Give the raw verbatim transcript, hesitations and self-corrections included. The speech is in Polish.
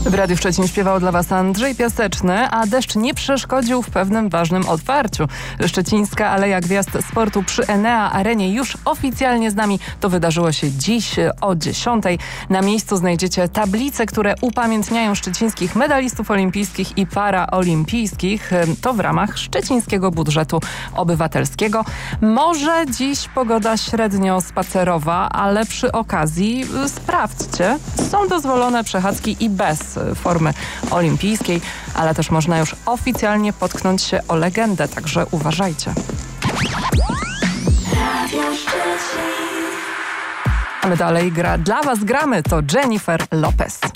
W Radiu Szczecin śpiewał dla Was Andrzej Piaseczny, a deszcz nie przeszkodził w pewnym ważnym otwarciu. Szczecińska Aleja Gwiazd Sportu przy Enea Arenie już oficjalnie z nami. To wydarzyło się dziś o dziesiątej. Na miejscu znajdziecie tablice, które upamiętniają szczecińskich medalistów olimpijskich i paraolimpijskich. To w ramach szczecińskiego budżetu obywatelskiego. Może dziś pogoda średnio spacerowa, ale przy okazji sprawdźcie, są dozwolone przechadzki i bez formy olimpijskiej, ale też można już oficjalnie potknąć się o legendę, także uważajcie. A my dalej gra, dla Was gramy, to Jennifer Lopez.